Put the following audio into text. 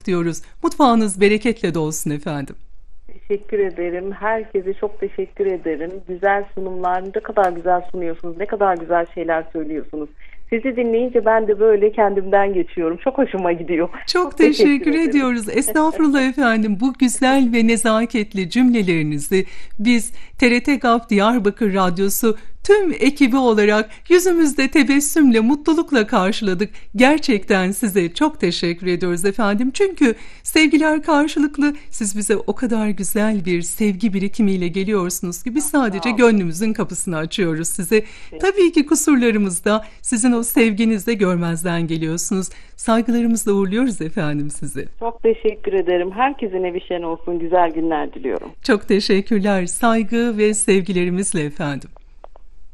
diyoruz. Mutfağınız bereketle dolsun efendim. Teşekkür ederim. Herkese çok teşekkür ederim. Güzel sunumlar, ne kadar güzel sunuyorsunuz, ne kadar güzel şeyler söylüyorsunuz. Sizi dinleyince ben de böyle kendimden geçiyorum. Çok hoşuma gidiyor. Çok Çok teşekkür teşekkür ederim. ediyoruz. Estağfurullah efendim. Bu güzel ve nezaketli cümlelerinizi biz TRT GAP Diyarbakır Radyosu tüm ekibi olarak yüzümüzde tebessümle, mutlulukla karşıladık. Gerçekten size çok teşekkür ediyoruz efendim. Çünkü sevgiler karşılıklı. Siz bize o kadar güzel bir sevgi birikimiyle geliyorsunuz ki biz sadece Sağ olun. gönlümüzün kapısını açıyoruz size. Tabii ki kusurlarımız da sizin o sevginizle görmezden geliyorsunuz. Saygılarımızla uğurluyoruz efendim sizi. Çok teşekkür ederim. Herkesin evi şen olsun. Güzel günler diliyorum. Çok teşekkürler. Saygı ve sevgilerimizle efendim.